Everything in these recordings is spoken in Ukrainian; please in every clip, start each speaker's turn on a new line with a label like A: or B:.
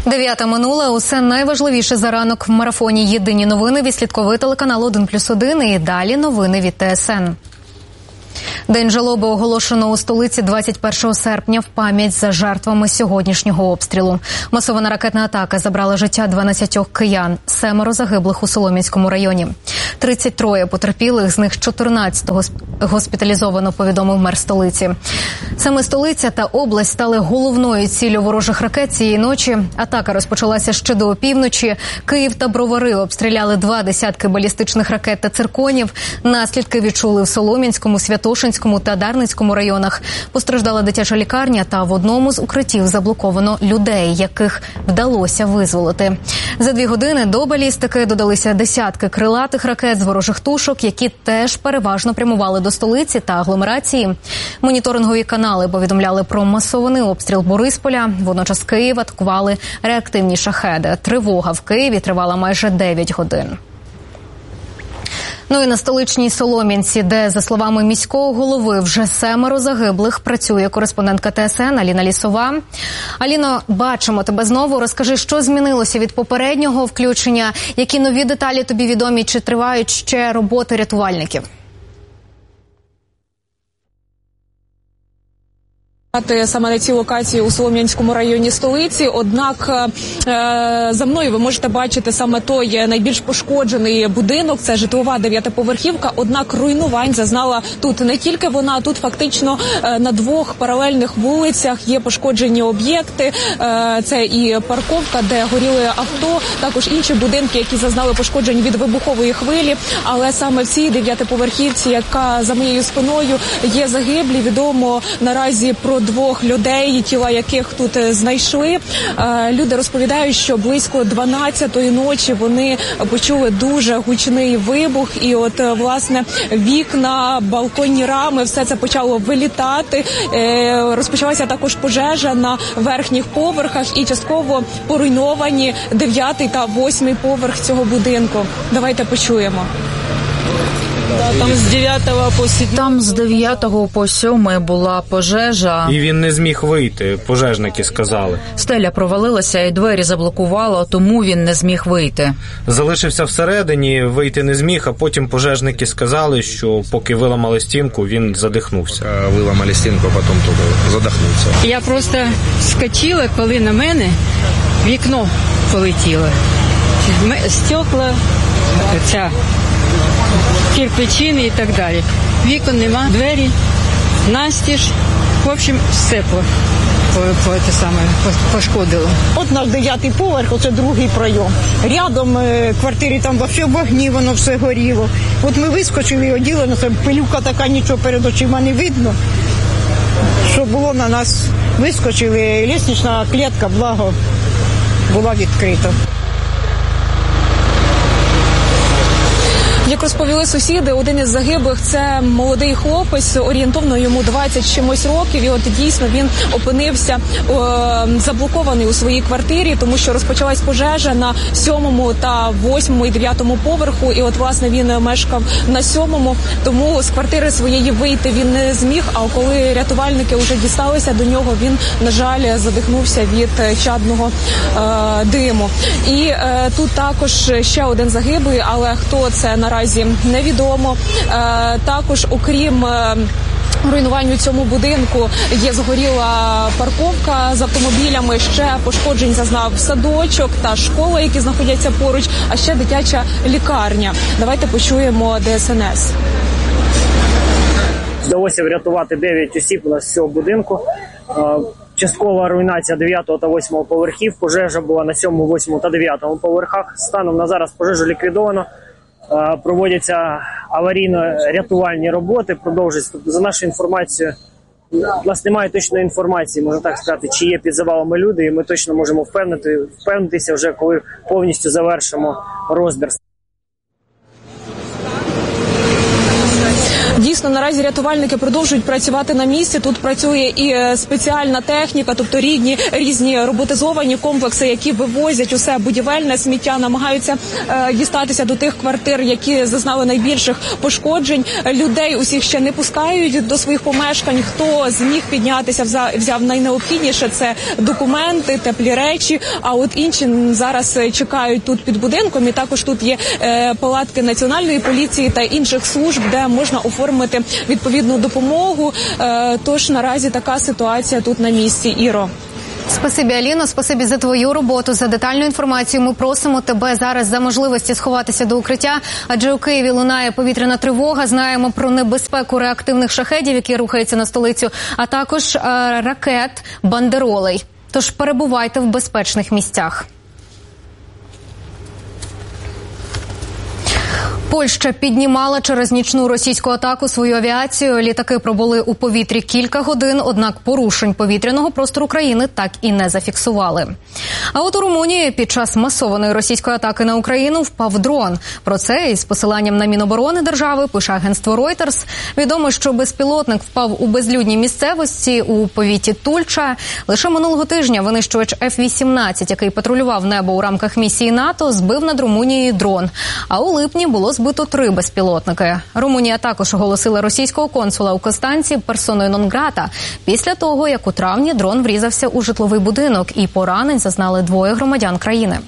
A: 9 минула. Усе найважливіше за ранок в марафоні «Єдині новини» від слідковий телеканал 1+1 і далі новини від ТСН. День жалоби оголошено у столиці 21 серпня в пам'ять за жертвами сьогоднішнього обстрілу. Масована ракетна атака забрала життя 12 киян, 7 загиблих у Солом'янському районі. 33 потерпілих, з них 14 госпіталізовано, повідомив мер столиці. Саме столиця та область стали головною ціллю ворожих ракет цієї ночі. Атака розпочалася ще до опівночі. Київ та Бровари обстріляли 2 десятки балістичних ракет та цирконів. Наслідки відчули в Солом'янському, Святошинському та Дарницькому районах. Постраждала дитяча лікарня, та в одному з укриттів заблоковано людей, яких вдалося визволити. За 2 години до балістики додалися десятки крилатих ракет з ворожих тушок, які теж переважно прямували до столиці та агломерації. Моніторингові канали повідомляли про масований обстріл Борисполя. Водночас Київ атакували реактивні шахеди. Тривога в Києві тривала майже 9 годин. Ну і на столичній Солом'янці, де, за словами міського голови, вже 7 загиблих, працює кореспондентка ТСН Аліна Лісова. Аліно, бачимо тебе знову. Розкажи, що змінилося від попереднього включення, які нові деталі тобі відомі, чи тривають ще роботи рятувальників?
B: Саме на цій локації у Солом'янському районі столиці. Однак за мною ви можете бачити саме той найбільш пошкоджений будинок. Це житлова 9-поверхівка. Однак руйнувань зазнала тут не тільки вона. Тут фактично на 2 паралельних вулицях є пошкоджені об'єкти. Це і парковка, де горіли авто. Також інші будинки, які зазнали пошкоджень від вибухової хвилі. Але саме в цій 9-поверхівці, яка за моєю спиною, є загиблі. Відомо наразі про 2 людей, тіла яких тут знайшли. Люди розповідають, що близько 12-ї ночі вони почули дуже гучний вибух. І от, власне, вікна, балконні рами, все це почало вилітати. Розпочалася також пожежа на верхніх поверхах і частково поруйновані 9-й та 8-й поверх цього будинку. Давайте почуємо.
C: Там з 9 по 7 була пожежа.
D: І він не зміг вийти, пожежники сказали.
C: Стеля провалилася і двері заблокувало, тому він не зміг вийти.
D: Залишився всередині, вийти не зміг, а потім пожежники сказали, що поки виламали стінку, він задихнувся.
E: Виламали стінку, а потім туди задихнувся.
F: Я просто скочила, коли на мене вікно полетіло. Стекла, ця кирпичини і так далі. Вікон нема, двері, настіж. В общем, все пошкодило.
G: От наш 9-й поверх, оце 2-й пройом. Рядом квартири там вообще в вогні, воно все горіло. От ми вискочили, оділено, пилюка така, нічого перед очима не видно. Що було на нас, вискочили, лестнична клітка, благо, була відкрита.
B: Як розповіли сусіди, один із загиблих – це молодий хлопець, орієнтовно йому 20 з чимось років. І от дійсно він опинився заблокований у своїй квартирі, тому що розпочалась пожежа на 7-му та 8-му і 9-му поверху. І от, власне, він мешкав на 7-му, тому з квартири своєї вийти він не зміг. А коли рятувальники вже дісталися до нього, він, на жаль, задихнувся від чадного диму. І тут також ще один загиблий, але хто це наразі невідомо. Також, окрім руйнувань у цьому будинку, є згоріла парковка з автомобілями, ще пошкоджень зазнав садочок та школа, які знаходяться поруч, а ще дитяча лікарня. Давайте почуємо ДСНС.
H: Вдалося врятувати 9 осіб з цього будинку. Часткова руйнація 9 та 8 поверхів. Пожежа була на 7, 8 та 9 поверхах. Станом на зараз пожежу ліквідовано. Проводяться аварійно-рятувальні роботи, продовжуються. Тобто, за нашою інформацією, у нас немає точної інформації, можна так сказати, чи є під завалами люди, і ми точно можемо впевнитися вже, коли повністю завершимо розбір.
B: Дійсно, наразі рятувальники продовжують працювати на місці. Тут працює і спеціальна техніка, тобто різні роботизовані комплекси, які вивозять усе будівельне сміття, намагаються дістатися до тих квартир, які зазнали найбільших пошкоджень. Людей усіх ще не пускають до своїх помешкань. Хто зміг піднятися, взяв найнеобхідніше – це документи, теплі речі, а от інші зараз чекають тут під будинком. І також тут є палатки Національної поліції та інших служб, де можна оформити відповідну допомогу. Тож наразі така ситуація тут на місці. Іро.
A: Спасибі, Аліно, спасибі за твою роботу, за детальну інформацію. Ми просимо тебе зараз за можливості сховатися до укриття, адже у Києві лунає повітряна тривога. Знаємо про небезпеку реактивних шахедів, які рухаються на столицю, а також ракет бандеролей. Тож перебувайте в безпечних місцях. Польща піднімала через нічну російську атаку свою авіацію. Літаки пробули у повітрі кілька годин, однак порушень повітряного простору країни так і не зафіксували. А от у Румунії під час масованої російської атаки на Україну впав дрон. Про це із посиланням на Міноборони держави пише агентство Reuters. Відомо, що безпілотник впав у безлюдній місцевості у повіті Тульча. Лише минулого тижня винищувач F-18, який патрулював небо у рамках місії НАТО, збив над Румунією дрон. А у липні було збито 3 безпілотники. Румунія також оголосила російського консула у Констанці персоною нон-грата після того, як у травні дрон врізався у житловий будинок і поранень зазнали 2 громадян країни.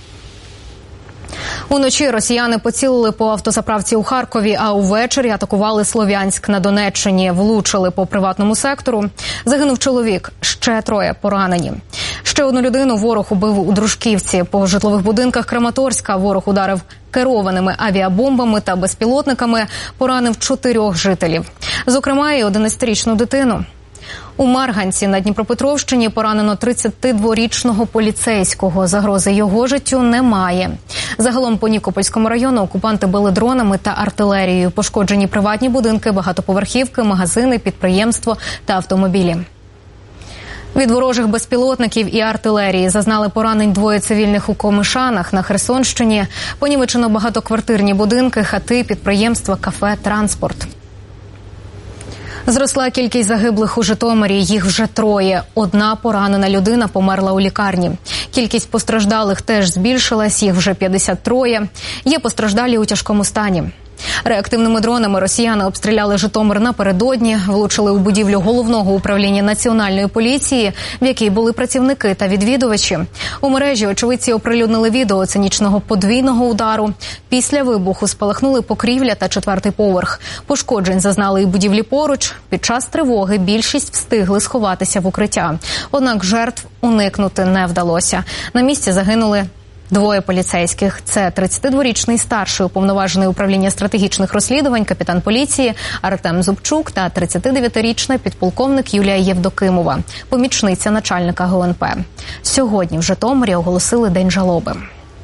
A: Уночі росіяни поцілили по автозаправці у Харкові, а увечері атакували Слов'янськ на Донеччині. Влучили по приватному сектору. Загинув чоловік, ще 3 поранені. Ще одну людину ворог убив у Дружківці. По житлових будинках Краматорська ворог ударив керованими авіабомбами та безпілотниками, поранив 4 жителів. Зокрема, і 11-річну дитину. У Марганці на Дніпропетровщині поранено 32-річного поліцейського. Загрози його життю немає. Загалом по Нікопольському району окупанти били дронами та артилерією. Пошкоджені приватні будинки, багатоповерхівки, магазини, підприємство та автомобілі. Від ворожих безпілотників і артилерії зазнали поранень 2 цивільних у Комишанах на Херсонщині. Понівечено багатоквартирні будинки, хати, підприємства, кафе, транспорт. Зросла кількість загиблих у Житомирі, їх вже 3. 1 поранена людина померла у лікарні. Кількість постраждалих теж збільшилась, їх вже 53. Є постраждалі у тяжкому стані. Реактивними дронами росіяни обстріляли Житомир напередодні, влучили у будівлю головного управління Національної поліції, в якій були працівники та відвідувачі. У мережі очевидці оприлюднили відео цинічного подвійного удару. Після вибуху спалахнули покрівля та 4-й поверх. Пошкоджень зазнали і будівлі поруч. Під час тривоги більшість встигли сховатися в укриття. Однак жертв уникнути не вдалося. На місці загинули 2 поліцейських. Це 32-річний старший уповноважений управління стратегічних розслідувань капітан поліції Артем Зубчук та 39-річна підполковник Юлія Євдокимова, помічниця начальника ГУНП. Сьогодні в Житомирі оголосили День жалоби.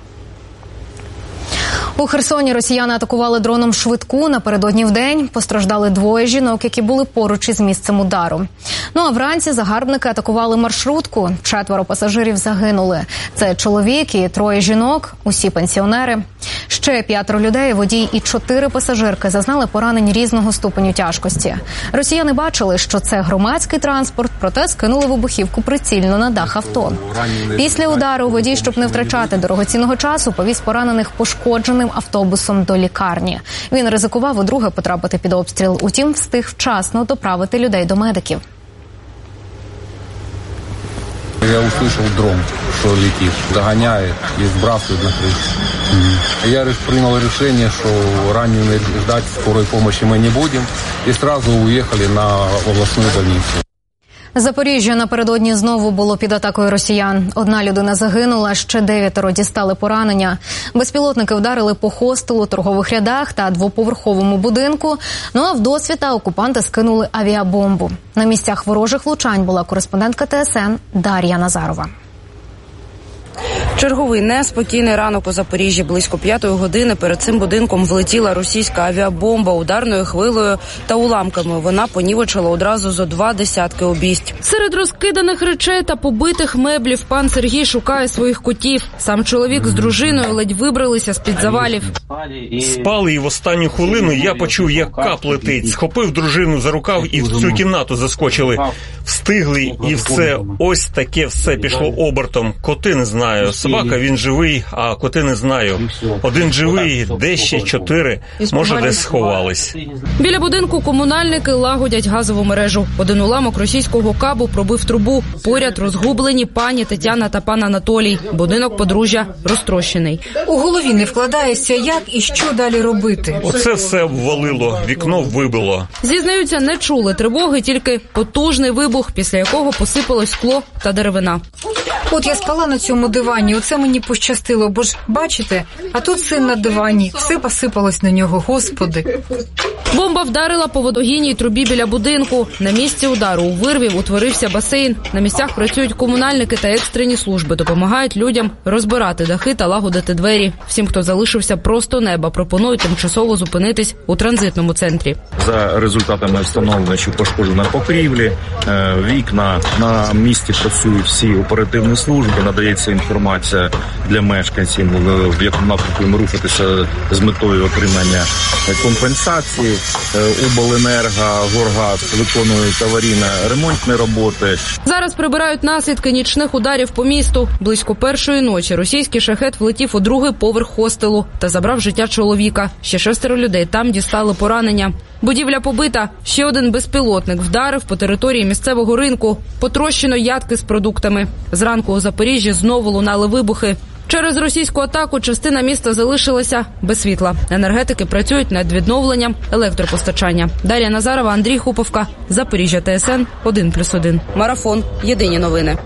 A: У Херсоні росіяни атакували дроном швидку напередодні вдень. Постраждали 2 жінок, які були поруч із місцем удару. Ну а вранці загарбники атакували маршрутку. 4 пасажирів загинули. Це чоловік і 3 жінок, усі пенсіонери. Ще 5 людей, водій і 4 пасажирки зазнали поранень різного ступеню тяжкості. Росіяни бачили, що це громадський транспорт, проте скинули вибухівку прицільно на дах авто. Після удару водій, щоб не втрачати дорогоцінного часу, повіз поранених пошкодженим автобусом до лікарні. Він ризикував удруге потрапити під обстріл, утім встиг вчасно доправити людей до медиків.
I: Я услышал дрон, что летит, догоняет и сбрасывает на крышу. Я принял решение, что раненых ждать скорой помощи мы не будем, и сразу уехали на областную больницу.
A: Запоріжжя напередодні знову було під атакою росіян. 1 людина загинула, ще 9 дістали поранення. Безпілотники вдарили по хостелу, торгових рядах та 2-поверховому будинку. Ну а вдосвіта окупанти скинули авіабомбу. На місцях ворожих влучань була кореспондентка ТСН Дар'я Назарова.
J: Черговий неспокійний ранок у Запоріжжі. Близько 5-ї години перед цим будинком влетіла російська авіабомба ударною хвилею та уламками. Вона понівечила одразу зо 2 десятки обійсть. Серед розкиданих речей та побитих меблів пан Сергій шукає своїх котів. Сам чоловік з дружиною ледь вибралися з-під завалів.
K: Спали, і в останню хвилину я почув, як кап летить. Схопив дружину за рукав і в цю кімнату заскочили. Встигли, і все, ось таке все пішло обертом. Коти не знаю. Собака, він живий, а коти не знаю. Один живий, де ще 4, може десь сховались.
J: Біля будинку комунальники лагодять газову мережу. Один уламок російського кабу пробив трубу. Поряд розгублені пані Тетяна та пан Анатолій. Будинок подружжя розтрощений.
L: У голові не вкладається, як і що далі робити.
K: Оце все обвалило, вікно вибило.
J: Зізнаються, не чули тривоги, тільки потужний вибух, після якого посипалось скло та деревина.
L: От я спала на цьому дивані, оце мені пощастило, бо ж, бачите, а тут син на дивані, все посипалось на нього, господи.
J: Бомба вдарила по водогінній трубі біля будинку. На місці удару у вирві утворився басейн. На місцях працюють комунальники та екстрені служби. Допомагають людям розбирати дахи та лагодити двері. Всім, хто залишився просто неба, пропонують тимчасово зупинитись у транзитному центрі.
M: За результатами встановлено, що пошкоджено покрівлі, вікна. На місці працюють всі оперативні служби, надається інформація для мешканців, в якому напрямку їм рухатися з метою отримання компенсації. Обленерго, Горгаз виконують аварійно-ремонтні роботи.
J: Зараз прибирають наслідки нічних ударів по місту. Близько 1:00 ночі російський шахет влетів у 2-й поверх хостелу та забрав життя чоловіка. Ще 6 людей там дістали поранення. Будівля побита. Ще один безпілотник вдарив по території місцевого ринку. Потрощено ядки з продуктами. Зранку у Запоріжжі знову лунали вибухи. Через російську атаку частина міста залишилася без світла. Енергетики працюють над відновленням електропостачання. Дар'я Назарова, Андрій Хуповка, Запоріжжя, ТСН 1+1. Марафон. Єдині новини.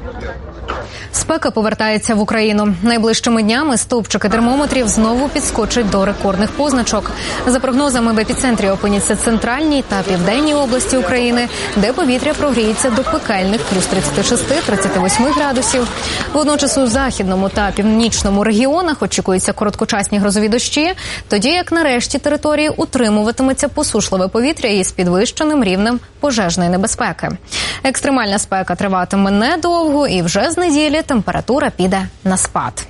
A: Спека повертається в Україну. Найближчими днями стовпчики термометрів знову підскочать до рекордних позначок. За прогнозами, в епіцентрі опиняться центральній та південній області України, де повітря прогріється до пекельних плюс 36-38 градусів. Водночас у західному та північному регіонах очікуються короткочасні грозові дощі, тоді як на решті території утримуватиметься посушливе повітря із підвищеним рівнем пожежної небезпеки. Екстремальна спека триватиме недовго і вже з неділі температура піде на спад.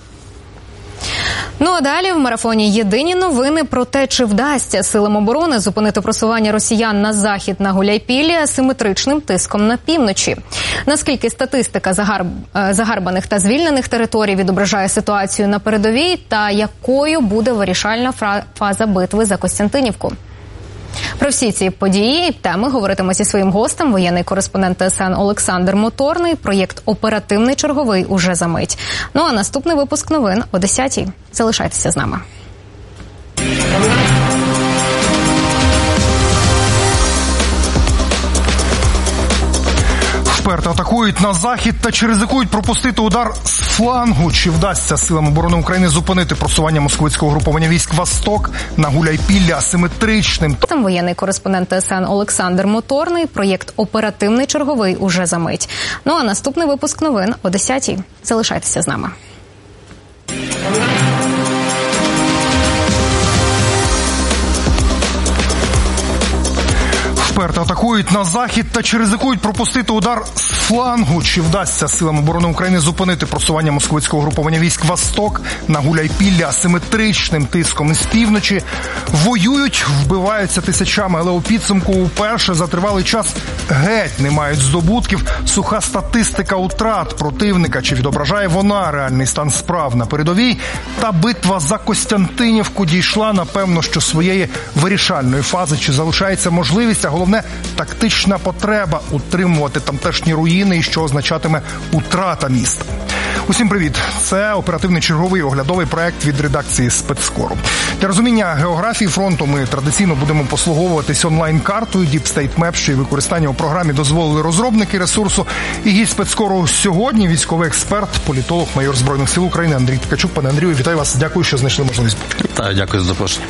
A: Ну а далі в марафоні єдині новини про те, чи вдасться силам оборони зупинити просування росіян на захід на Гуляйпіллі асиметричним тиском на півночі. Наскільки статистика загарбаних та звільнених територій відображає ситуацію на передовій та якою буде вирішальна фаза битви за Костянтинівку? Про всі ці події і теми говоритиме зі своїм гостем воєнний кореспондент ТСН Олександр Моторний. Проєкт «Оперативний черговий» уже за мить. Ну а наступний випуск новин о 10-й. Залишайтеся з нами.
N: Експерти атакують на захід та чи ризикують пропустити удар з флангу. Чи вдасться силам оборони України зупинити просування московицького угруповання військ «Восток» на Гуляйпіллі асиметричним?
A: Там воєнний кореспондент ТСН Олександр Моторний. Проєкт «Оперативний черговий» уже за мить. Ну а наступний випуск новин о 10-й. Залишайтеся з нами.
N: Експерти атакують на захід та чи ризикують пропустити удар з флангу. Чи вдасться силам оборони України зупинити просування московицького угруповання військ «Восток» на Гуляйпіллі асиметричним тиском із півночі? Воюють, вбиваються тисячами, але у підсумку уперше за тривалий час геть не мають здобутків. Суха статистика утрат противника. Чи відображає вона реальний стан справ на передовій? Та битва за Костянтинівку дійшла, напевно, що своєї вирішальної фази. Чи залишається можливість, а головне – тактична потреба утримувати тамтешні руїни, і що означатиме утрата міста. Усім привіт! Це оперативний черговий оглядовий проект від редакції «Спецскору». Для розуміння географії фронту ми традиційно будемо послуговуватись онлайн-картою Deep State Map, що і використання у програмі дозволили розробники ресурсу. І гість «Спецскору» сьогодні – військовий експерт, політолог, майор Збройних сил України Андрій Ткачук. Пане Андрію, вітаю вас. Дякую, що знайшли можливість бути.
E: Так, дякую за запрошення.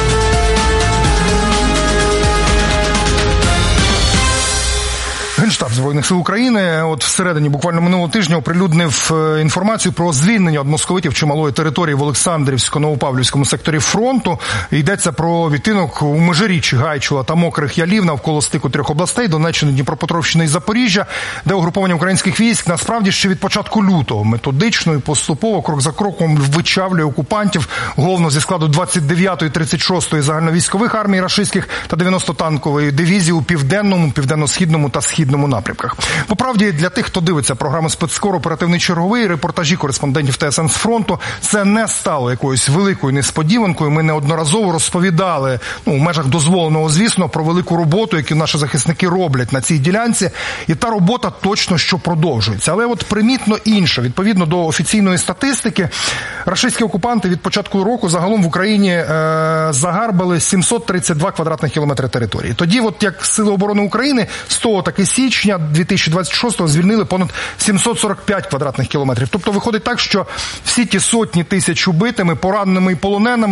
N: Генштаб Збройних сил України от всередині буквально минулого тижня оприлюднив інформацію про звільнення від московитів чималої території в Олександрівсько-Новопавлівському секторі фронту. Йдеться про відтинок у Межиріччі, Гайчула та Мокрих Ялів навколо стику 3 областей – Донеччини, Дніпропетровщини і Запоріжжя, де угруповання українських військ насправді ще від початку лютого методично і поступово, крок за кроком вичавлює окупантів, головно зі складу 29-ї, 36-ї загальновійськових армій рашистських та 90-танкової дивізії у південному, південно-східному та східному напрямках. По правді, для тих, хто дивиться програму «Спецкор. Оперативний черговий», репортажі кореспондентів ТСН з фронту, це не стало якоюсь великою несподіванкою. Ми неодноразово розповідали, в межах дозволеного, звісно, про велику роботу, яку наші захисники роблять на цій ділянці. І та робота точно що продовжується. Але от примітно інше. Відповідно до офіційної статистики, рашистські окупанти від початку року загалом в Україні загарбали 732 квадратних кілометри території. Тоді, от як Сили оборони України, з того таки січня 2026-го звільнили понад 745 квадратних кілометрів. Тобто виходить так, що всі ті сотні тисяч убитими, пораненими і полоненими